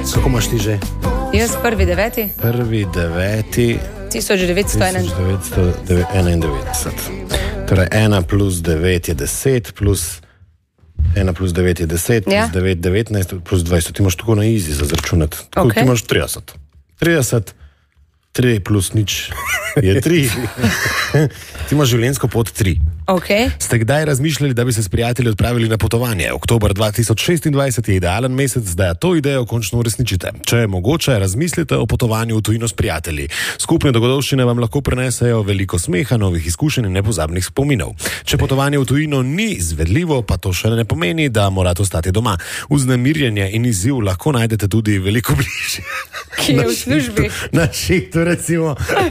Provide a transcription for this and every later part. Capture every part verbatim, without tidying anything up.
Kako imaš ti že? Jaz prvi deveti. Prvi deveti. tisoč devetsto enaindevetdeset. Torej, ena plus devet je deset, plus ena plus devet je deset, plus Ja. devet, devetnajst, plus dvajset. Ti imaš tako na easy za zračunati. Tako Okej. ti imaš trideset. trideset, tri plus nič je tri. Ti imaš življenjsko pot tri. Okay. Ste kdaj razmišljali, da bi se s prijatelji odpravili na potovanje? Oktober dva tisoč šestindvajset je idealen mesec, da to idejo končno uresničite. Če je mogoče, razmislite o potovanju v tujino s prijatelji. Skupne dogodovščine vam lahko prinesejo veliko smeha, novih izkušenj in nepozabnih spominov. Če potovanje v tujino ni izvedljivo, pa to še ne pomeni, da morate ostati doma. Vznemirjenje in izziv lahko najdete tudi veliko bližje. Ki je v službi. Na šitu, recimo.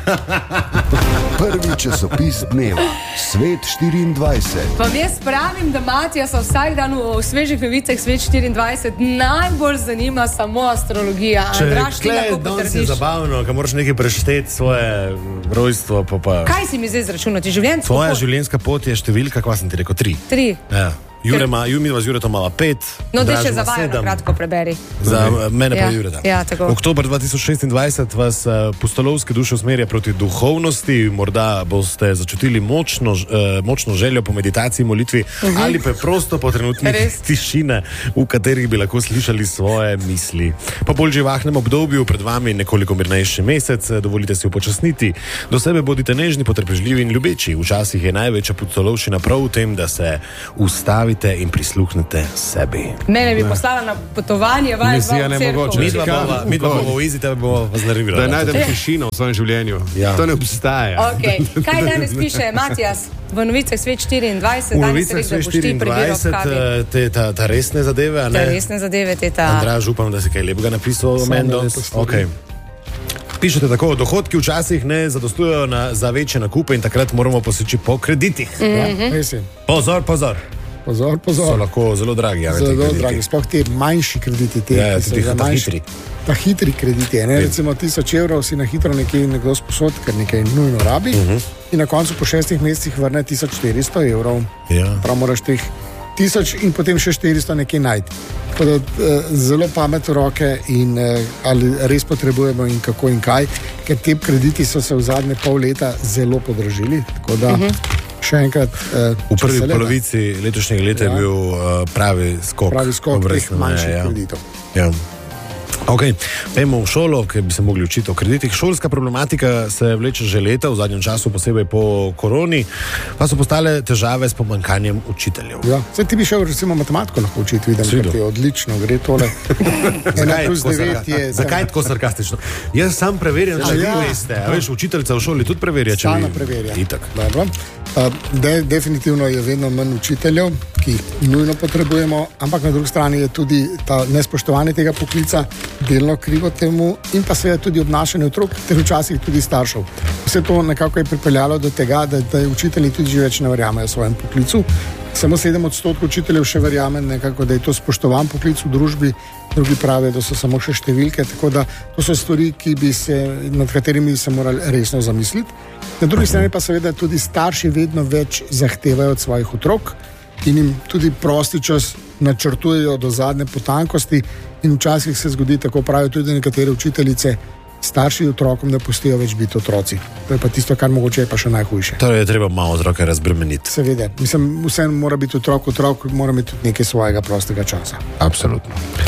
Prvi časopis dneva, Svet štiriindvajset. Vam jaz pravim, da Matija se vsak dan v svežih novicah Svet štiriindvajset najbolj zanima samo astrologija. Če Andraž, ti lahko danes je potrdiš. zabavno, ker moraš nekaj prešteti svoje rojstvo, pa pa... Kaj si mi zdaj zračunati? Življenjsko Tvoja pot? življenjska pot je številka, kva sem ti rekel, tri. Tri. Ja. Jure ima, Jure ima z Juretom malo pet. No, da Draž še ima za vajo sedem. kratko preberi. Za mene pa Ja, Jureta. ja, tako. Oktober dva tisoč šestindvajset vas uh, pustolovske duše usmerja proti duhovnosti, morda boste začutili močno, uh, močno željo po meditaciji, molitvi uh-huh. ali pa prosto po trenutnih Res. tišine, v katerih bi lahko slišali svoje misli. Po bolj živahnem obdobju pred vami nekoliko mirnejši mesec, dovolite si upočasniti. Do sebe bodite nežni, potrpežljivi in ljubeči. Včasih je največja pustolovščina prav v tem, da se ustavite in prisluhnete sebi. Mene bi poslala na potovanje, vaj, Misija nemogoče. Mi dva bova, mi dva bova v izi, tebe bova vas Da nervirala. najdem tišino v svojem življenju. Ja. To ne obstaja. Okay. Kaj danes piše Matijas v novicah Svet štiriindvajset? V Danes novicah je rekel, da Svet boš ti prebiral štiriindvajset, kavi. eh, te, ta, ta resne zadeve, a Te ne? resne zadeve, te ta... Andraž, upam, da si kaj lepega napisal o Samo meni lepe danes. stvari. Okay. Pišete tako, dohodki včasih ne zadostujejo na, za večje nakupe in takrat moramo poseči po kreditih. Mhm. Res je. Pozor, pozor. Pozor, So pozor. lahko zelo dragi. Ja, ti Zelo krediti. dragi, sploh ti manjši krediti, te, Ja, ki so tudi za ta manjši- hitri. Ta hitri krediti, ne? Recimo tisoč evrov si na hitro nekaj nekdo sposod, ker nekaj nujno rabi uh -huh. in na koncu po šestih mesecih vrne tisoč štiristo evrov. Ja. Prav moraš teh tisoč in potem še štiristo nekaj najti. Tako da eh, zelo pamet v roke in eh, ali res potrebujemo in kako in kaj, ker te krediti so se v zadnje pol leta zelo podražili, tako da uh -huh. še enkrat eh, V če prvi se le da, polovici letošnjega leta ja. je bil uh, pravi skok. pravi skok teh obrestne meje, manjših ja. kreditov. Ja. Okay. Pejmo v šolo, ker bi se mogli učiti o kreditih. Šolska problematika se vleče že leta, v zadnjem času, posebej po koroni, pa so postale težave s pomanjkanjem učiteljev. Ja. Zdaj ti bi šel recimo matematiko lahko učiti, vidim, Svido. da ti je odlično, gre tole. ena plus tako devet sarka- je... Zakaj tako sarkastično? Jaz sam preverjam, če A vi ja. veste. A veš, učiteljica v šoli tudi preverja, če Stalno vi... preverja. Itak. Dobro. Uh, de, definitivno je vedno manj učiteljev, ki jih nujno potrebujemo, ampak na drugi strani je tudi ta nespoštovanje tega poklica delno krivo temu in pa seveda tudi obnašanje otrok, ter včasih tudi staršev. Vse to nekako je pripeljalo do tega, da, da učitelji tudi že več ne verjamejo svojemu poklicu. Samo sedem odstotkov učiteljev še verjame, nekako, da je to spoštovan poklic v družbi, drugi pravijo, da so samo še številke, tako da to so stvari, ki bi se, nad katerimi bi se morali resno zamisliti. Na drugi strani pa seveda tudi starši vedno več zahtevajo od svojih otrok in jim tudi prosti čas načrtujejo do zadnje potankosti in včasih se zgodi, tako pravijo tudi nekatere učiteljice, starši otrokom ne pustijo več biti otroci. To je pa tisto, kar mogoče je pa še najhujše. Torej je treba malo otroke razbremeniti. Seveda, mislim, vse mora biti otrok, otrok mora imeti tudi nekaj svojega prostega časa. Absolutno.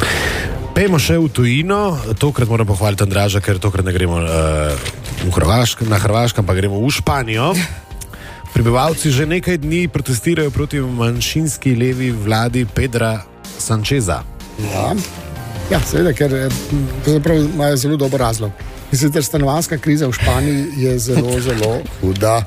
Pejmo še v tujino, tokrat moram pohvaliti Andraža, ker tokrat ne gremo uh, v Hrvaško, na Hrvaško, pa gremo v Španijo. Prebivalci že nekaj dni protestirajo proti manjšinski levi vladi Pedra Sancheza. Ja, ja seveda, ker eh, pravzaprav imajo zelo dober razlog. In sicer stanovanjska kriza v Španiji je zelo, zelo huda.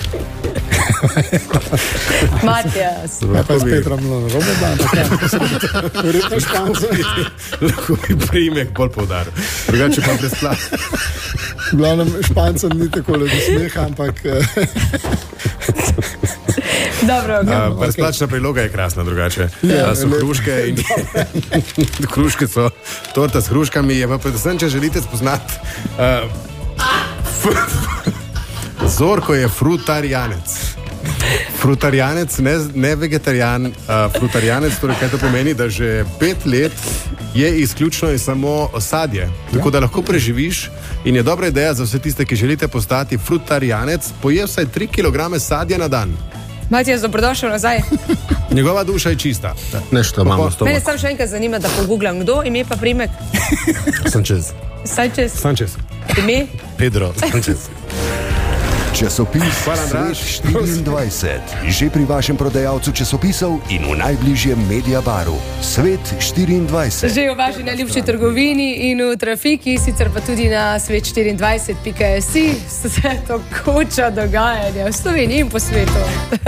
Matijas. Ja, pa s Petrom narobe, da, ampak ja, verjetno Španci. Lahko bi priimek bolj poudaril. Drugače pa brezplačno. V glavnem Špancem ni tako le do smeha, ampak eh, Dobro, okay. Uh, brezplačna priloga je krasna drugače. Ja, Uh, so lep. hruške in hruške so torta s hruškami, je pa predvsem, če želite spoznati. Uh, Zorko je frutarijanec. Frutarijanec, ne, ne vegetarijan, uh, frutarijanec, torej kaj to pomeni, da že pet let je izključno in samo sadje. Tako da lahko preživiš in je dobra ideja za vse tiste, ki želite postati frutarijanec, poje vsaj tri kilograme sadja na dan. Matija, dobrodošel nazaj. Njegova duša je čista. Nešto imamo s to. Mene sam še enkrat zanima, da pogooglam, kdo ime pa primek. Sanchez. Sanchez. Sanchez. Ime? Pedro Sanchez. Časopis Hvala, Andraž. Svet štiriindvajset, že pri vašem prodajalcu časopisov in v najbližjem Mediabaru. Svet štiriindvajset. Že v vaši najljubši trgovini in v trafiki, sicer pa tudi na svet štiriindvajset pika si, se to koča dogajanja v Sloveniji in po svetu.